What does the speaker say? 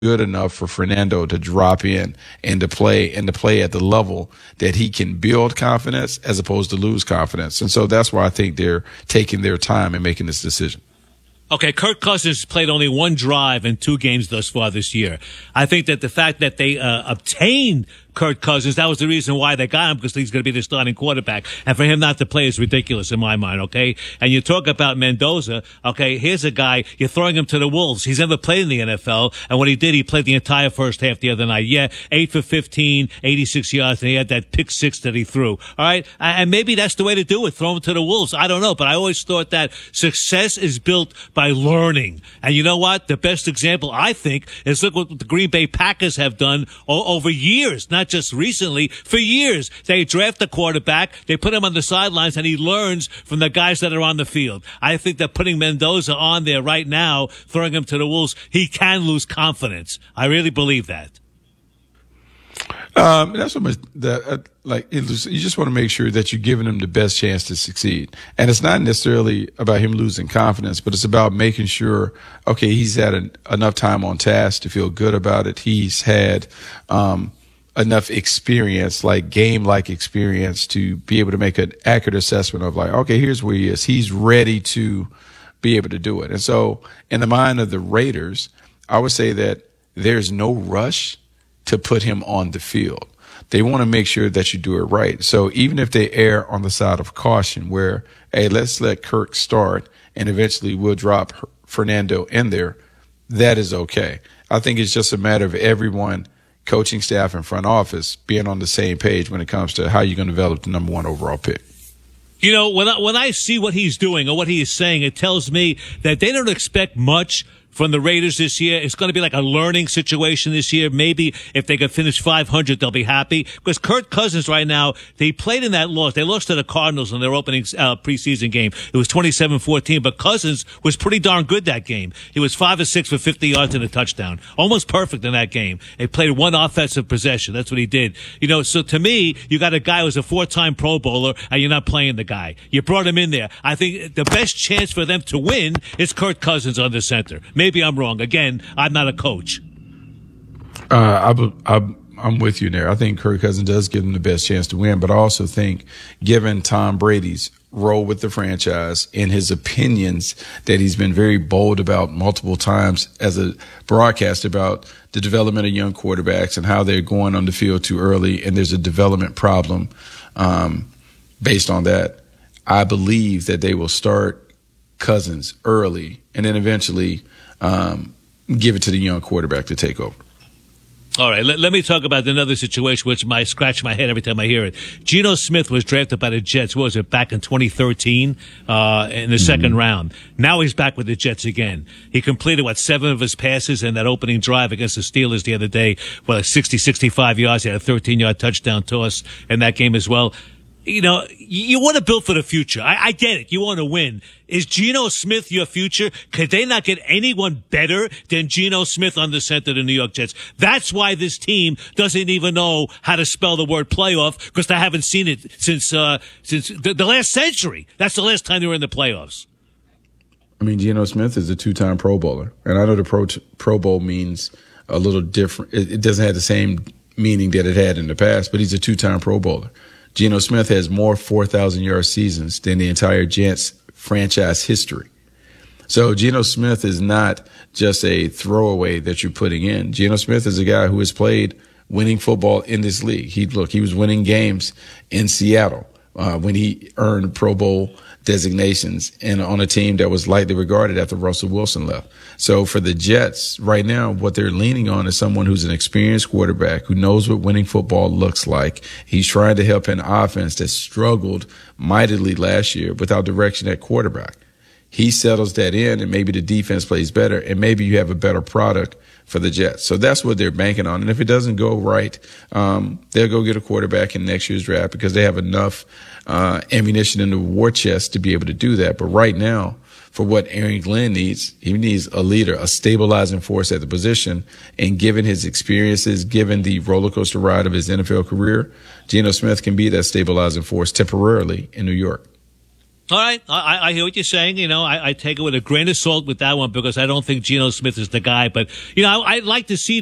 good enough for Fernando to drop in and to play at the level that he can build confidence as opposed to lose confidence. And so that's why I think they're taking their time and making this decision. Okay, Kirk Cousins played only one drive in 2 games thus far this year. I think that the fact that they obtained Kirk Cousins, that was the reason why they got him, because he's going to be the starting quarterback. And for him not to play is ridiculous in my mind, okay? And you talk about Mendoza, okay, here's a guy, you're throwing him to the Wolves. He's never played in the NFL, and what he did, he played the entire first half the other night. Yeah, 8 for 15, 86 yards, and he had that pick 6 that he threw. All right? And maybe that's the way to do it, throw him to the Wolves. I don't know, but I always thought that success is built by learning. And you know what? The best example, I think, is look what the Green Bay Packers have done over years, not just recently, for years. They draft a quarterback, they put him on the sidelines, and he learns from the guys that are on the field. I think that putting Mendoza on there right now, throwing him to the Wolves, he can lose confidence. I really believe that. That's what you just want to make sure that you're giving him the best chance to succeed. And it's not necessarily about him losing confidence, but it's about making sure, okay, he's had enough time on task to feel good about it. He's had, enough experience, like game-like experience, to be able to make an accurate assessment of like, okay, here's where he is. He's ready to be able to do it. And so in the mind of the Raiders, I would say that there's no rush to put him on the field. They want to make sure that you do it right. So even if they err on the side of caution where, hey, let's let Kirk start and eventually we'll drop Fernando in there, that is okay. I think it's just a matter of everyone, coaching staff and front office, being on the same page when it comes to how you're going to develop the number 1 overall pick. You know, when I see what he's doing or what he is saying, it tells me that they don't expect much from the Raiders this year. It's going to be like a learning situation this year. Maybe if they could finish 500, they'll be happy. Because Kirk Cousins right now, they played in that loss. They lost to the Cardinals in their opening preseason game. It was 27-14, but Cousins was pretty darn good that game. He was 5 of 6 for 50 yards and a touchdown. Almost perfect in that game. They played one offensive possession. That's what he did. You know, so to me, you got a guy who's a 4-time Pro Bowler, and you're not playing the guy. You brought him in there. I think the best chance for them to win is Kirk Cousins on the center. Maybe I'm wrong. Again, I'm not a coach. I'm with you there. I think Kirk Cousins does give them the best chance to win, but I also think given Tom Brady's role with the franchise and his opinions that he's been very bold about multiple times as a broadcaster about the development of young quarterbacks and how they're going on the field too early, and there's a development problem based on that, I believe that they will start Cousins early and then eventually give it to the young quarterback to take over. All right, let me talk about another situation which might scratch my head every time I hear it. Geno Smith was drafted by the Jets, what was it, back in 2013 in the second round. Now he's back with the Jets again. He completed, 7 of his passes in that opening drive against the Steelers the other day. 60, 65 yards. He had a 13-yard touchdown toss in that game as well. You know, you want to build for the future. I get it. You want to win. Is Geno Smith your future? Could they not get anyone better than Geno Smith on the center of the New York Jets? That's why this team doesn't even know how to spell the word playoff, because they haven't seen it since the last century. That's the last time they were in the playoffs. I mean, Geno Smith is a 2-time Pro Bowler. And I know the Pro Bowl means a little different. It doesn't have the same meaning that it had in the past, but he's a 2-time Pro Bowler. Geno Smith has more 4,000-yard seasons than the entire Jets franchise history. So Geno Smith is not just a throwaway that you're putting in. Geno Smith is a guy who has played winning football in this league. He was winning games in Seattle when he earned Pro Bowl designations and on a team that was lightly regarded after Russell Wilson left. So for the Jets right now, what they're leaning on is someone who's an experienced quarterback who knows what winning football looks like. He's trying to help an offense that struggled mightily last year without direction at quarterback. He settles that in, and maybe the defense plays better, and maybe you have a better product for the Jets. So that's what they're banking on. And if it doesn't go right, they'll go get a quarterback in next year's draft because they have enough ammunition in the war chest to be able to do that. But right now, for what Aaron Glenn needs, he needs a leader, a stabilizing force at the position. And given his experiences, given the roller coaster ride of his NFL career, Geno Smith can be that stabilizing force temporarily in New York. All right, I hear what you're saying. I take it with a grain of salt with that one because I don't think Geno Smith is the guy. But I'd like to see